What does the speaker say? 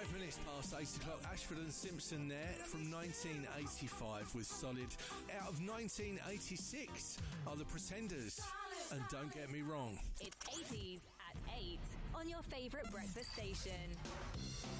5 minutes past 8 o'clock. Ashford and Simpson there from 1985 with Solid. Out of 1986 are the Pretenders. And don't get me wrong, it's 80s at 8 on your favourite breakfast station.